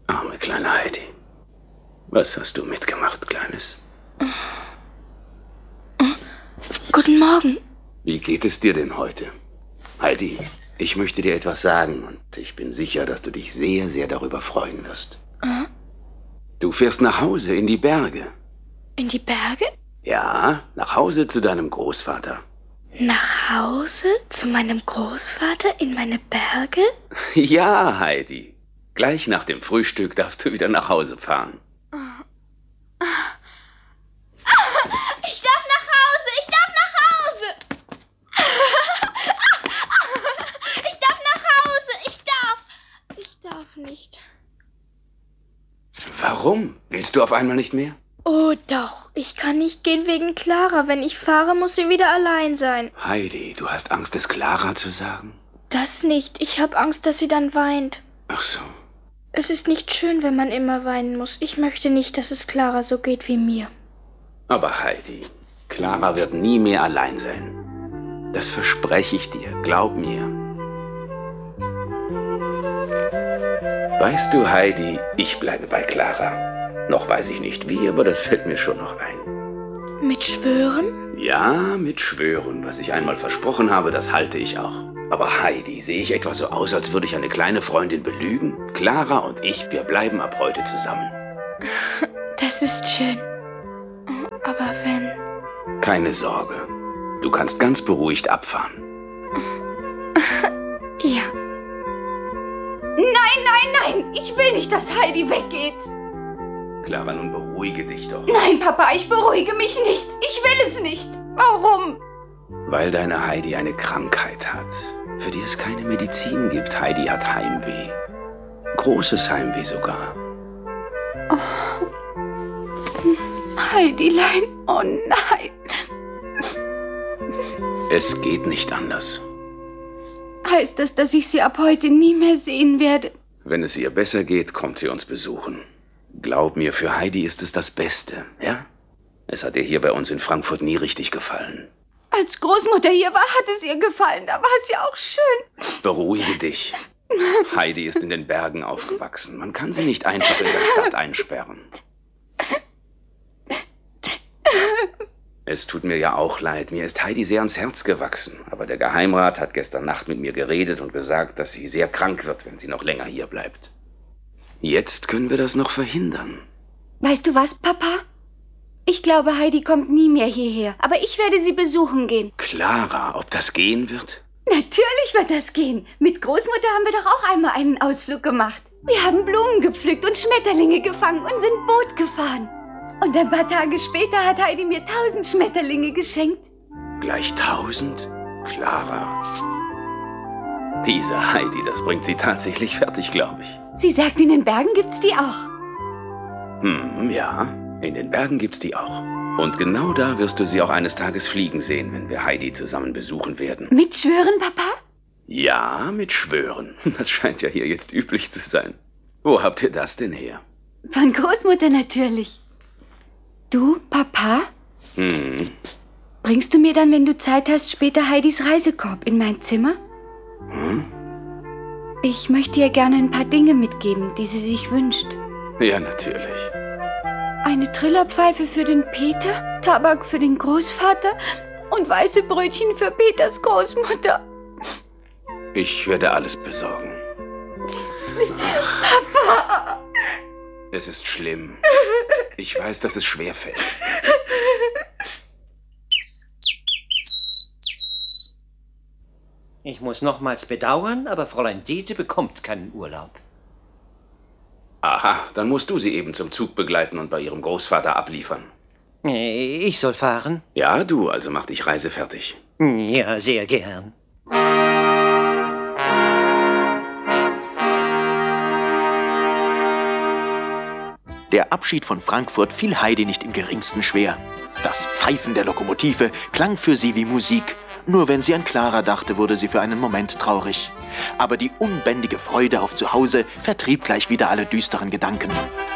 Arme kleine Heidi. Was hast du mitgemacht, Kleines? Guten Morgen. Wie geht es dir denn heute? Heidi, ich möchte dir etwas sagen und ich bin sicher, dass du dich sehr, sehr darüber freuen wirst. Du fährst nach Hause in die Berge. In die Berge? Ja, nach Hause zu deinem Großvater. Nach Hause? Zu meinem Großvater in meine Berge? Ja, Heidi. Gleich nach dem Frühstück darfst du wieder nach Hause fahren. Ich darf nach Hause! Ich darf nach Hause! Ich darf nach Hause! Ich darf nicht. Warum? Willst du auf einmal nicht mehr? Oh doch, ich kann nicht gehen wegen Clara. Wenn ich fahre, muss sie wieder allein sein. Heidi, du hast Angst, es Clara zu sagen? Das nicht. Ich habe Angst, dass sie dann weint. Ach so. Es ist nicht schön, wenn man immer weinen muss. Ich möchte nicht, dass es Clara so geht wie mir. Aber Heidi, Clara wird nie mehr allein sein. Das verspreche ich dir, glaub mir. Weißt du, Heidi, ich bleibe bei Clara. Noch weiß ich nicht wie, aber das fällt mir schon noch ein. Mit Schwören? Ja, mit Schwören. Was ich einmal versprochen habe, das halte ich auch. Aber Heidi, sehe ich etwa so aus, als würde ich eine kleine Freundin belügen? Clara und ich, wir bleiben ab heute zusammen. Das ist schön. Aber wenn... Keine Sorge. Du kannst ganz beruhigt abfahren. Ja. Nein! Ich will nicht, dass Heidi weggeht. Clara, nun beruhige dich doch. Nein, Papa, ich beruhige mich nicht. Ich will es nicht. Warum? Weil deine Heidi eine Krankheit hat, für die es keine Medizin gibt. Heidi hat Heimweh. Großes Heimweh sogar. Heidilein, oh nein. Es geht nicht anders. Heißt das, dass ich sie ab heute nie mehr sehen werde? Wenn es ihr besser geht, kommt sie uns besuchen. Glaub mir, für Heidi ist es das Beste, ja? Es hat ihr hier bei uns in Frankfurt nie richtig gefallen. Als Großmutter hier war, hat es ihr gefallen. Da war es ja auch schön. Beruhige dich. Heidi ist in den Bergen aufgewachsen. Man kann sie nicht einfach in der Stadt einsperren. Es tut mir ja auch leid. Mir ist Heidi sehr ans Herz gewachsen. Aber der Geheimrat hat gestern Nacht mit mir geredet und gesagt, dass sie sehr krank wird, wenn sie noch länger hier bleibt. Jetzt können wir das noch verhindern. Weißt du was, Papa? Ich glaube, Heidi kommt nie mehr hierher. Aber ich werde sie besuchen gehen. Clara, ob das gehen wird? Natürlich wird das gehen. Mit Großmutter haben wir doch auch einmal einen Ausflug gemacht. Wir haben Blumen gepflückt und Schmetterlinge gefangen und sind Boot gefahren. Und ein paar Tage später hat Heidi mir 1000 Schmetterlinge geschenkt. Gleich 1000? Clara. Diese Heidi, das bringt sie tatsächlich fertig, glaube ich. Sie sagt, in den Bergen gibt's die auch. Ja, in den Bergen gibt's die auch. Und genau da wirst du sie auch eines Tages fliegen sehen, wenn wir Heidi zusammen besuchen werden. Mit Schwören, Papa? Ja, mit Schwören. Das scheint ja hier jetzt üblich zu sein. Wo habt ihr das denn her? Von Großmutter natürlich. Du, Papa? Bringst du mir dann, wenn du Zeit hast, später Heidis Reisekorb in mein Zimmer? Ich möchte ihr gerne ein paar Dinge mitgeben, die sie sich wünscht. Ja, natürlich. Eine Trillerpfeife für den Peter, Tabak für den Großvater und weiße Brötchen für Peters Großmutter. Ich werde alles besorgen. Papa! Es ist schlimm. Ich weiß, dass es schwer fällt. Ich muss nochmals bedauern, aber Fräulein Dete bekommt keinen Urlaub. Aha, dann musst du sie eben zum Zug begleiten und bei ihrem Großvater abliefern. Ich soll fahren? Ja, du, also mach dich reisefertig. Ja, sehr gern. Der Abschied von Frankfurt fiel Heidi nicht im geringsten schwer. Das Pfeifen der Lokomotive klang für sie wie Musik. Nur wenn sie an Clara dachte, wurde sie für einen Moment traurig. Aber die unbändige Freude auf Zuhause vertrieb gleich wieder alle düsteren Gedanken.